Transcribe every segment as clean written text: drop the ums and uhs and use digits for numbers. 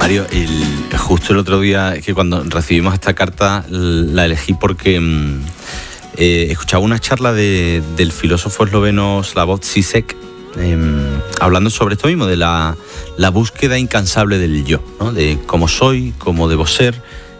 Mario, justo el otro día, que cuando recibimos esta carta, la elegí porque escuchaba una charla del filósofo esloveno Slavoj Žižek, hablando sobre esto mismo, de la búsqueda incansable del yo, ¿no? De cómo soy, cómo debo ser.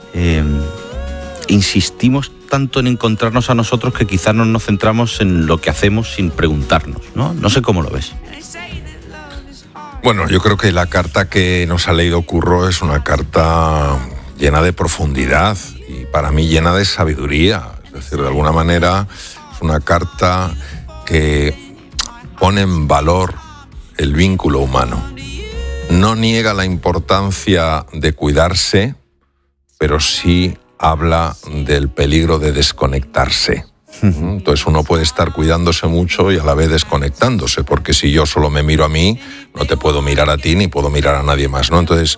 Insistimos tanto en encontrarnos a nosotros que quizás no nos centramos en lo que hacemos sin preguntarnos, ¿no? No sé cómo lo ves. Bueno, yo creo que la carta que nos ha leído Curro es una carta llena de profundidad y para mí llena de sabiduría. Es decir, de alguna manera es una carta que pone en valor el vínculo humano. No niega la importancia de cuidarse, pero sí habla del peligro de desconectarse. Entonces uno puede estar cuidándose mucho y a la vez desconectándose, porque si yo solo me miro a mí, no te puedo mirar a ti ni puedo mirar a nadie más, ¿no? Entonces,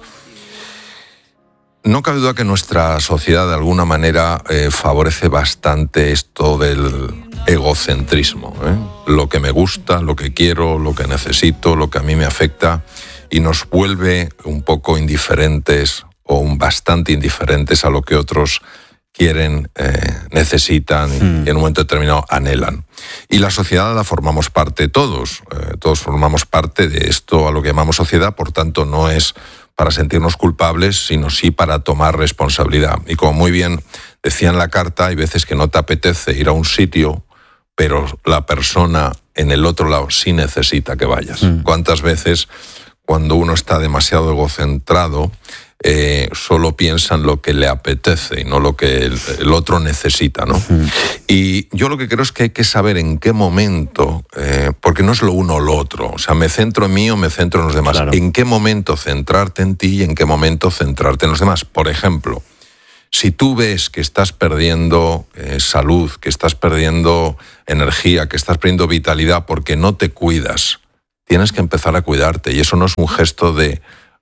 no cabe duda que nuestra sociedad de alguna manera favorece bastante esto del egocentrismo, ¿eh? Lo que me gusta, lo que quiero, lo que necesito, lo que a mí me afecta, y nos vuelve un poco indiferentes o bastante indiferentes a lo que otros quieren, necesitan y en un momento determinado anhelan. Y la sociedad la formamos parte todos formamos parte de esto a lo que llamamos sociedad, por tanto no es para sentirnos culpables, sino sí para tomar responsabilidad. Y como muy bien decía en la carta, hay veces que no te apetece ir a un sitio, pero la persona en el otro lado sí necesita que vayas. ¿Cuántas veces cuando uno está demasiado egocentrado, solo piensa en lo que le apetece y no lo que el otro necesita, ¿no? Y yo lo que creo es que hay que saber en qué momento, porque no es lo uno o lo otro, o sea, me centro en mí o me centro en los demás. Claro. ¿En qué momento centrarte en ti y en qué momento centrarte en los demás? Por ejemplo, si tú ves que estás perdiendo salud, que estás perdiendo energía, que estás perdiendo vitalidad porque no te cuidas, tienes que empezar a cuidarte, y eso no es un gesto de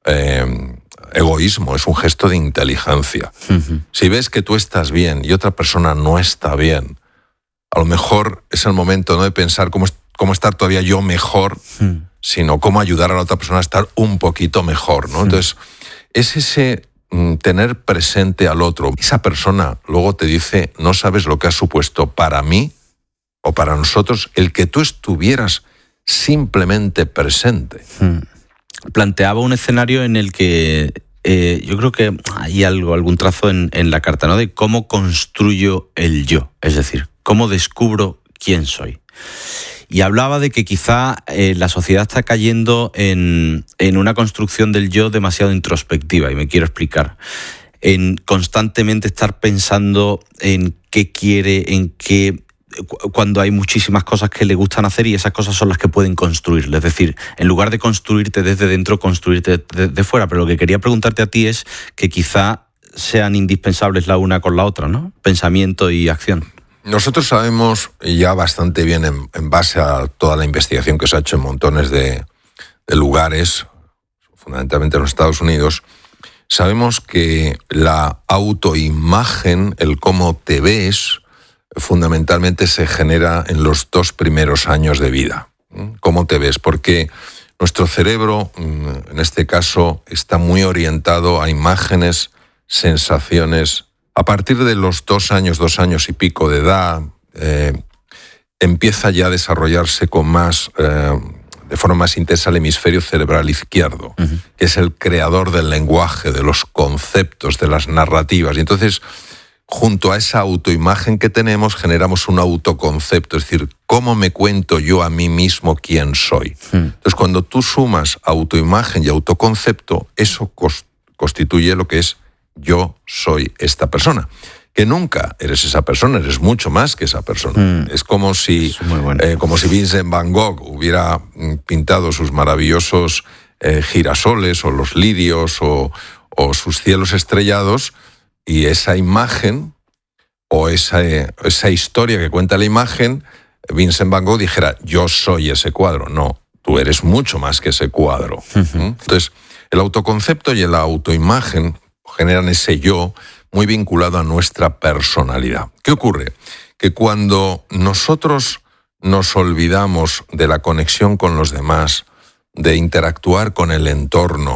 egoísmo, es un gesto de inteligencia. Si ves que tú estás bien y otra persona no está bien, a lo mejor es el momento no de pensar cómo estar todavía yo mejor, sino cómo ayudar a la otra persona a estar un poquito mejor, ¿no? Entonces, es ese tener presente al otro. Esa persona luego te dice, no sabes lo que ha supuesto para mí o para nosotros el que tú estuvieras simplemente presente. Planteaba un escenario en el que yo creo que hay algún trazo en la carta, ¿no? De cómo construyo el yo, es decir, cómo descubro quién soy. Y hablaba de que quizá la sociedad está cayendo en una construcción del yo demasiado introspectiva, y me quiero explicar. En constantemente estar pensando en qué quiere, cuando hay muchísimas cosas que le gustan hacer, y esas cosas son las que pueden construirle. Es decir, en lugar de construirte desde dentro, construirte de fuera. Pero lo que quería preguntarte a ti es que quizá sean indispensables la una con la otra, ¿no? Pensamiento y acción. Nosotros sabemos ya bastante bien, en base a toda la investigación que se ha hecho en montones de lugares, fundamentalmente en los Estados Unidos, sabemos que la autoimagen, el cómo te ves, fundamentalmente se genera en los 2 primeros años de vida. ¿Cómo te ves? Porque nuestro cerebro, en este caso, está muy orientado a imágenes, sensaciones. A partir de los 2 años y pico de edad, empieza ya a desarrollarse de forma más intensa el hemisferio cerebral izquierdo, que es el creador del lenguaje, de los conceptos, de las narrativas. Y entonces, junto a esa autoimagen que tenemos, generamos un autoconcepto, es decir, ¿cómo me cuento yo a mí mismo quién soy? Entonces, cuando tú sumas autoimagen y autoconcepto, eso constituye lo que es yo soy esta persona. Que nunca eres esa persona, eres mucho más que esa persona. Es como si Vincent Van Gogh hubiera pintado sus maravillosos girasoles o los lirios o sus cielos estrellados, y esa imagen o esa historia que cuenta la imagen, Vincent Van Gogh dijera, yo soy ese cuadro. No, tú eres mucho más que ese cuadro. Entonces, el autoconcepto y la autoimagen generan ese yo muy vinculado a nuestra personalidad. ¿Qué ocurre? Que cuando nosotros nos olvidamos de la conexión con los demás, de interactuar con el entorno,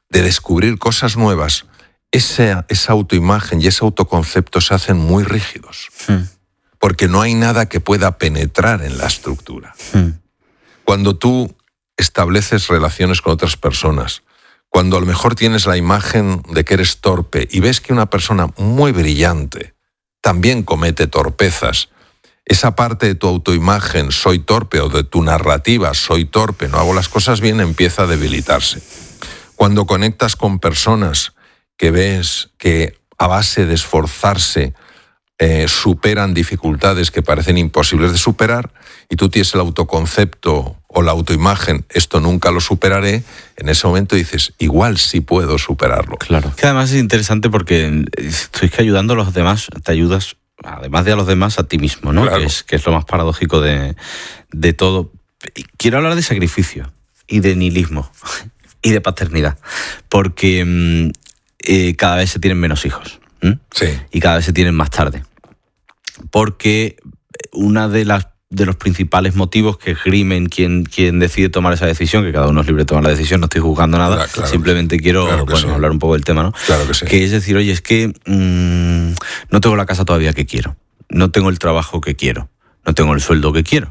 de descubrir cosas nuevas, esa autoimagen y ese autoconcepto se hacen muy rígidos. Porque no hay nada que pueda penetrar en la estructura. Cuando tú estableces relaciones con otras personas, cuando a lo mejor tienes la imagen de que eres torpe y ves que una persona muy brillante también comete torpezas, esa parte de tu autoimagen, soy torpe, o de tu narrativa, soy torpe, no hago las cosas bien, empieza a debilitarse. Cuando conectas con personas que ves que a base de esforzarse superan dificultades que parecen imposibles de superar, y tú tienes el autoconcepto o la autoimagen, esto nunca lo superaré, en ese momento dices, igual sí puedo superarlo. Claro. Que además es interesante porque estoy ayudando a los demás, te ayudas, además de a los demás, a ti mismo, ¿no? Claro. Que es lo más paradójico de todo. Quiero hablar de sacrificio y de nihilismo y de paternidad, porque cada vez se tienen menos hijos. Sí. Y cada vez se tienen más tarde. Porque una de los principales motivos que esgrimen quien decide tomar esa decisión, que cada uno es libre de tomar la decisión, no estoy juzgando nada, claro, simplemente quiero sí, hablar un poco del tema, ¿no? Claro que sí. Que es decir, oye, es que no tengo la casa todavía que quiero, no tengo el trabajo que quiero, no tengo el sueldo que quiero.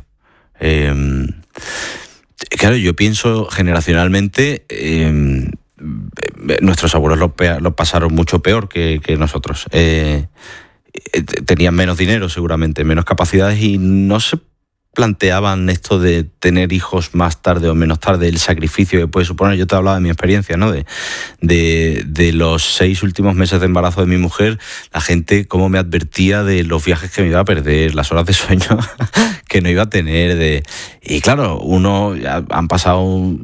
Claro, yo pienso generacionalmente, nuestros abuelos lo pasaron mucho peor que nosotros. Tenían menos dinero seguramente, menos capacidades, y no se planteaban esto de tener hijos más tarde o menos tarde, el sacrificio que puede suponer. Yo te hablaba de mi experiencia, ¿no? De los 6 últimos meses de embarazo de mi mujer, la gente cómo me advertía de los viajes que me iba a perder, las horas de sueño que no iba a tener. Y claro, han pasado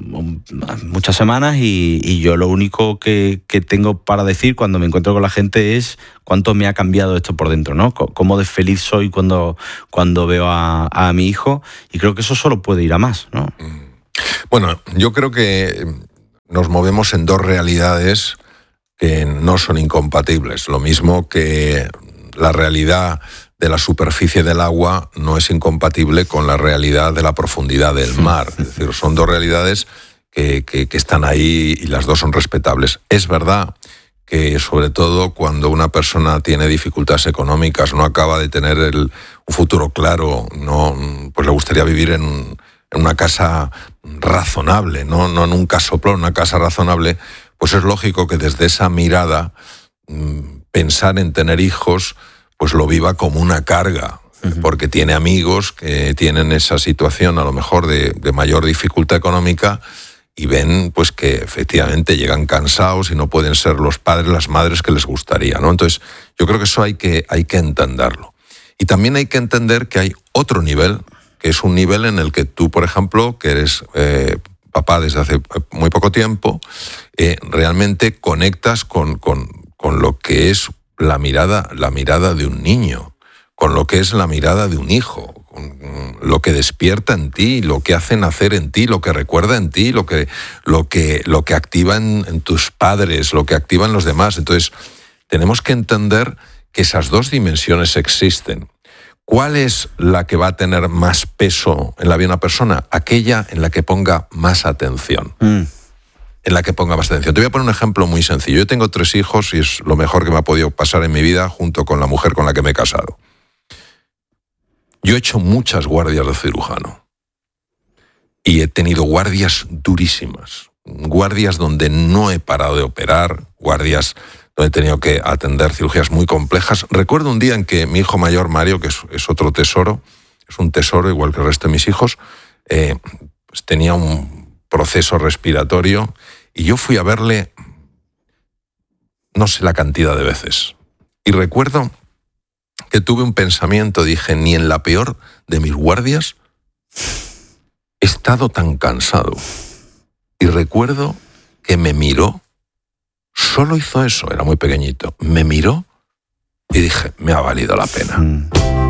muchas semanas y yo lo único que tengo para decir cuando me encuentro con la gente es cuánto me ha cambiado esto por dentro, ¿no? Cómo de feliz soy cuando veo a mi hijo, y creo que eso solo puede ir a más, ¿no? Bueno, yo creo que nos movemos en dos realidades que no son incompatibles. Lo mismo que la realidad de la superficie del agua no es incompatible con la realidad de la profundidad del mar. Es decir, son dos realidades que están ahí y las dos son respetables. Es verdad que sobre todo cuando una persona tiene dificultades económicas, no acaba de tener un futuro claro, pues le gustaría vivir en una casa razonable, no en un casoplón, una casa razonable, pues es lógico que desde esa mirada pensar en tener hijos pues lo viva como una carga, porque tiene amigos que tienen esa situación a lo mejor de mayor dificultad económica, y ven pues que efectivamente llegan cansados y no pueden ser los padres, las madres que les gustaría, ¿no? Entonces, yo creo que eso hay que entenderlo. Y también hay que entender que hay otro nivel, que es un nivel en el que tú, por ejemplo, que eres papá desde hace muy poco tiempo, realmente conectas con lo que es la mirada de un niño, con lo que es la mirada de un hijo, con lo que despierta en ti, lo que hace nacer en ti, lo que recuerda en ti, lo que activa en tus padres, lo que activa en los demás. Entonces, tenemos que entender que esas dos dimensiones existen. ¿Cuál es la que va a tener más peso en la vida de una persona? Aquella en la que ponga más atención. En la que ponga más atención. Te voy a poner un ejemplo muy sencillo. Yo tengo 3 hijos y es lo mejor que me ha podido pasar en mi vida junto con la mujer con la que me he casado. Yo he hecho muchas guardias de cirujano y he tenido guardias durísimas, guardias donde no he parado de operar, guardias donde he tenido que atender cirugías muy complejas. Recuerdo un día en que mi hijo mayor, Mario, que es otro tesoro, es un tesoro igual que el resto de mis hijos, pues tenía un proceso respiratorio y yo fui a verle no sé la cantidad de veces. Y recuerdo que tuve un pensamiento, dije, ni en la peor de mis guardias he estado tan cansado. Y recuerdo que me miró, solo hizo eso, era muy pequeñito, me miró y dije, me ha valido la pena.